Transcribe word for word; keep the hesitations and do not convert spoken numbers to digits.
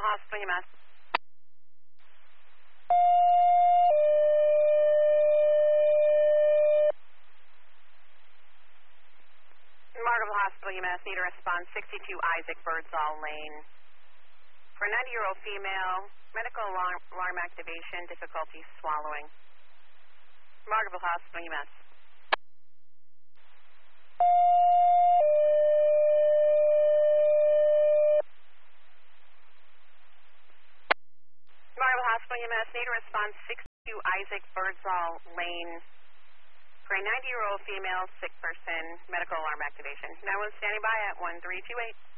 Margaretville Hospital, U M S. Margaretville Hospital, U M S. Need a response. sixty-two Isaac Birdsall Lane. For a ninety-year-old female, medical alarm, alarm activation, difficulty swallowing. Margaretville Hospital, U M S. Margaretville Hospital, U M S. Need a response. sixty-two Isaac Birdsall Lane. For a ninety-year-old female sick person, medical alarm activation. nine one one standing by at one three two eight.